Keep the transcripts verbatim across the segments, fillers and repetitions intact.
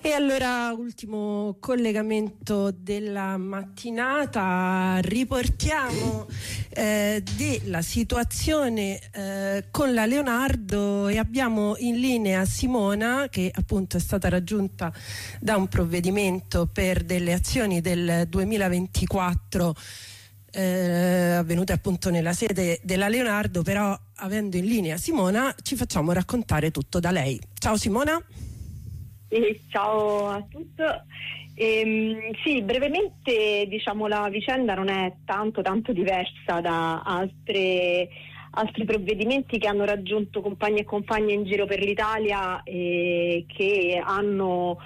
E allora, ultimo collegamento della mattinata, riportiamo eh, della situazione eh, con la Leonardo, e abbiamo in linea Simona, che appunto è stata raggiunta da un provvedimento per delle azioni del duemilaventiquattro eh, avvenute appunto nella sede della Leonardo. Però, avendo in linea Simona, ci facciamo raccontare tutto da lei. Ciao Simona. Eh, ciao a tutti. Ehm, sì, brevemente, diciamo, la vicenda non è tanto tanto diversa da altre, altri provvedimenti che hanno raggiunto compagni e compagne in giro per l'Italia e che hanno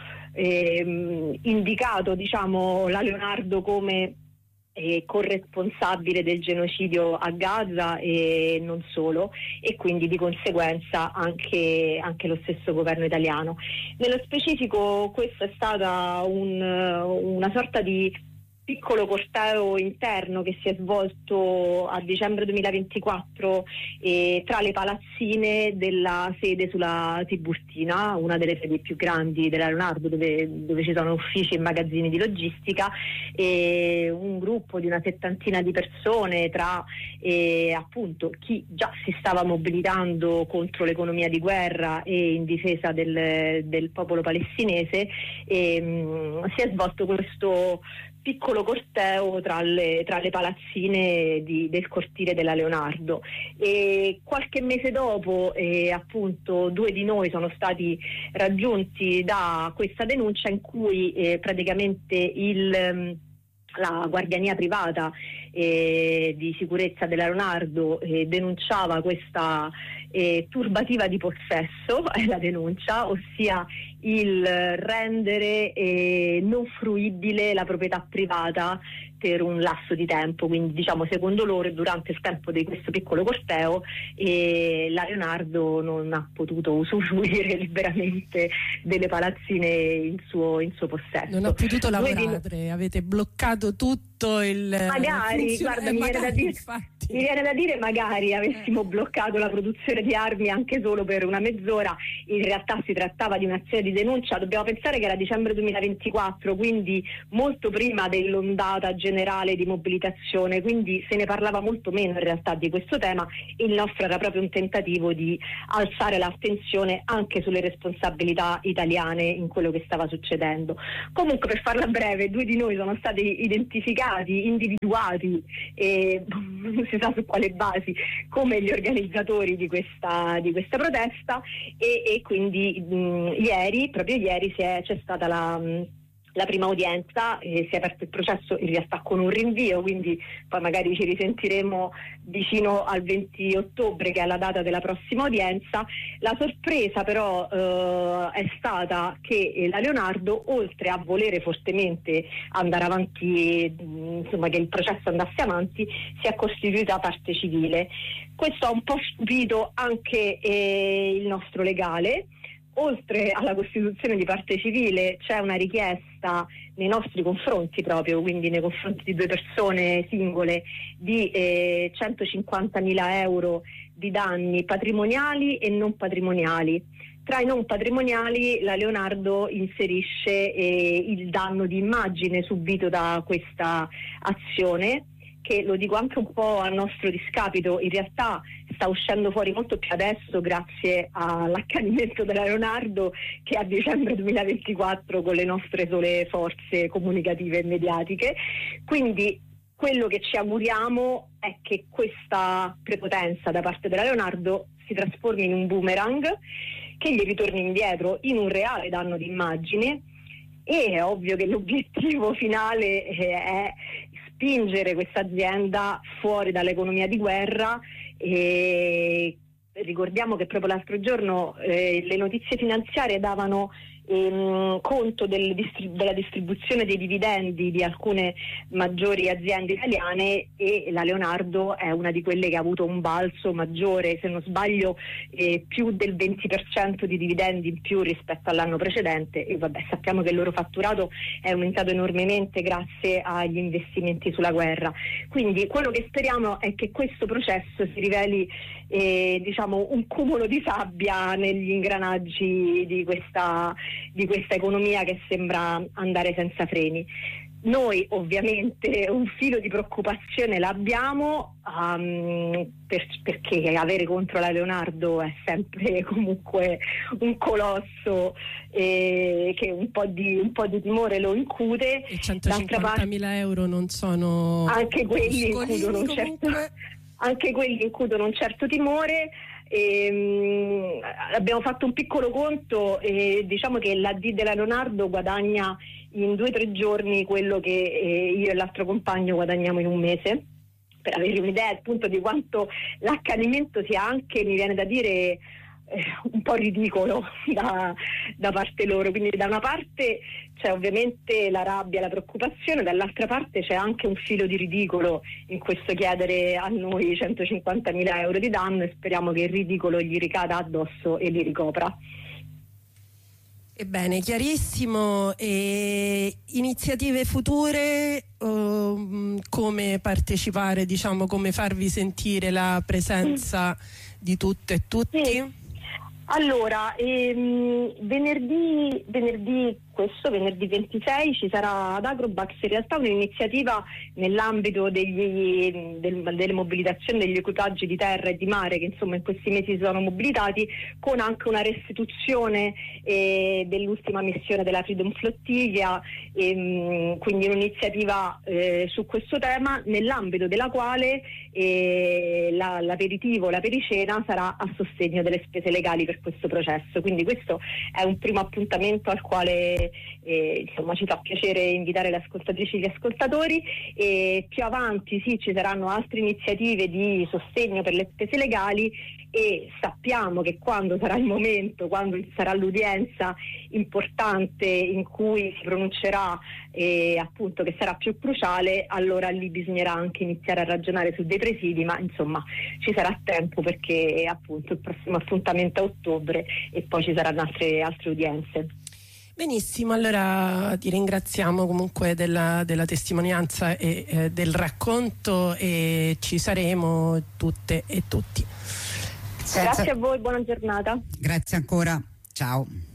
ehm, indicato, diciamo, la Leonardo come eh, corresponsabile del genocidio a Gaza e non solo, e quindi di conseguenza anche, anche lo stesso governo italiano. Nello specifico questa è stata un, una sorta di piccolo corteo interno che si è svolto a dicembre duemilaventiquattro eh, tra le palazzine della sede sulla Tiburtina, una delle sedi più grandi della Leonardo, dove, dove ci sono uffici e magazzini di logistica, e un gruppo di una settantina di persone, tra eh, appunto chi già si stava mobilitando contro l'economia di guerra e in difesa del, del popolo palestinese. E, mh, si è svolto questo piccolo corteo tra le, tra le palazzine di, del cortile della Leonardo, e qualche mese dopo eh, appunto due di noi sono stati raggiunti da questa denuncia in cui eh, praticamente il la guardiania privata eh, di sicurezza della Leonardo eh, denunciava questa eh, turbativa di possesso, è la denuncia, ossia il rendere eh, non fruibile la proprietà privata per un lasso di tempo. Quindi, diciamo, secondo loro, durante il tempo di questo piccolo corteo eh, la Leonardo non ha potuto usufruire liberamente delle palazzine in suo, in suo possesso. Non ha potuto lavorare, di... avete bloccato tutto il... Magari, guarda, mi viene da dire... Mi viene da dire magari avessimo eh. bloccato la produzione di armi anche solo per una mezz'ora. In realtà si trattava di un'azione di denuncia. Dobbiamo pensare che era dicembre duemilaventiquattro, quindi molto prima dell'ondata generale di mobilitazione, quindi se ne parlava molto meno in realtà di questo tema. Il nostro era proprio un tentativo di alzare l'attenzione anche sulle responsabilità italiane in quello che stava succedendo. Comunque, per farla breve, due di noi sono stati identificati, individuati e non si sa su quale basi, come gli organizzatori di questa, di questa protesta, e, e quindi mh, ieri, proprio ieri, si è, c'è stata la... Mh, la prima udienza, eh, si è aperto il processo in realtà con un rinvio, quindi poi magari ci risentiremo vicino al venti ottobre, che è la data della prossima udienza. La sorpresa però eh, è stata che la Leonardo, oltre a volere fortemente andare avanti, insomma che il processo andasse avanti, si è costituita parte civile. Questo ha un po' stupito anche eh, il nostro legale. Oltre alla costituzione di parte civile c'è una richiesta nei nostri confronti, proprio quindi nei confronti di due persone singole, di eh, centocinquantamila euro di danni patrimoniali e non patrimoniali. Tra i non patrimoniali la Leonardo inserisce eh, il danno di immagine subito da questa azione, che, lo dico anche un po' a nostro discapito, in realtà sta uscendo fuori molto più adesso grazie all'accanimento della Leonardo che a dicembre duemilaventiquattro con le nostre sole forze comunicative e mediatiche. Quindi quello che ci auguriamo è che questa prepotenza da parte della Leonardo si trasformi in un boomerang, che gli ritorni indietro in un reale danno di immagine, e è ovvio che l'obiettivo finale è spingere questa azienda fuori dall'economia di guerra. E ricordiamo che proprio l'altro giorno eh, le notizie finanziarie davano ehm, conto del distrib- della distribuzione dei dividendi di alcune maggiori aziende italiane, e la Leonardo è una di quelle che ha avuto un balzo maggiore, se non sbaglio eh, più del venti per cento di dividendi in più rispetto all'anno precedente, e vabbè, sappiamo che il loro fatturato è aumentato enormemente grazie agli investimenti sulla guerra. Quindi quello che speriamo è che questo processo si riveli eh, diciamo un cumulo di sabbia negli ingranaggi di questa di questa economia che sembra andare senza freni. Noi ovviamente un filo di preoccupazione l'abbiamo, um, per, perché avere contro la Leonardo è sempre comunque un colosso eh, che un po' di un po' di timore lo incute. E centocinquantamila euro non sono anche quelli incutono un certo, anche quelli incutono un certo timore. E, um, abbiamo fatto un piccolo conto e diciamo che l'A D della Leonardo guadagna in due o tre giorni quello che eh, io e l'altro compagno guadagniamo in un mese, per avere un'idea appunto di quanto l'accanimento sia anche, mi viene da dire, eh, un po' ridicolo da, da parte loro. Quindi da una parte c'è ovviamente la rabbia, la preoccupazione, dall'altra parte c'è anche un filo di ridicolo in questo chiedere a noi centocinquantamila euro di danno, e speriamo che il ridicolo gli ricada addosso e li ricopra. Ebbene, chiarissimo. E iniziative future, um, come partecipare, diciamo, come farvi sentire la presenza di tutte e tutti? Sì. Allora, ehm, venerdì, venerdì questo venerdì ventisei ci sarà ad Agrobax in realtà un'iniziativa nell'ambito degli, del, delle mobilitazioni degli equipaggi di terra e di mare che insomma in questi mesi si sono mobilitati, con anche una restituzione eh, dell'ultima missione della Freedom Flottiglia, ehm, quindi un'iniziativa eh, su questo tema, nell'ambito della quale eh, la, l'aperitivo, la pericena sarà a sostegno delle spese legali per questo processo. Quindi questo è un primo appuntamento al quale Eh, insomma ci fa piacere invitare le ascoltatrici e gli ascoltatori. E più avanti sì, ci saranno altre iniziative di sostegno per le spese legali, e sappiamo che quando sarà il momento, quando sarà l'udienza importante in cui si pronuncerà eh, appunto che sarà più cruciale, allora lì bisognerà anche iniziare a ragionare su dei presidi, ma insomma ci sarà tempo, perché appunto il prossimo appuntamento è a ottobre e poi ci saranno altre, altre udienze. Benissimo, allora ti ringraziamo comunque della, della testimonianza e eh, del racconto, e ci saremo tutte e tutti. Grazie a voi, buona giornata. Grazie ancora, ciao.